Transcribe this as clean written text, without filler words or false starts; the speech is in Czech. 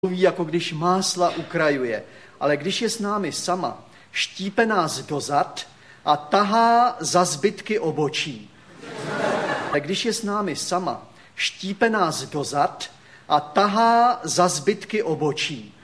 mluví, jako když másla ukrajuje, ale když je s námi sama, štípe nás dozad a tahá za zbytky obočí. Ale když je s námi sama, štípe nás dozad a tahá za zbytky obočí.